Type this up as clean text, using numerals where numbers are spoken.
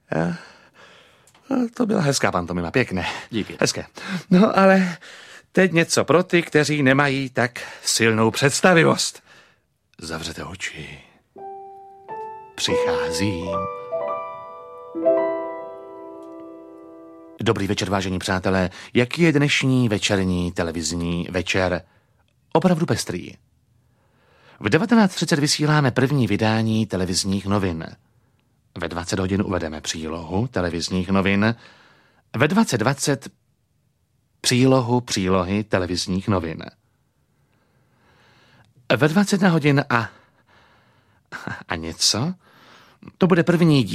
To byla hezká pantomima, pěkné. Díky. Hezké. No ale teď něco pro ty, kteří nemají tak silnou představivost. Zavřete oči. Přicházím. Dobrý večer, vážení přátelé. Jaký je dnešní večerní televizní večer? Opravdu pestrý. V 19:30 vysíláme první vydání televizních novin. Ve 20 hodin uvedeme přílohu televizních novin. Ve 20:20 přílohy televizních novin. Ve 21 hodin a něco, to bude první díl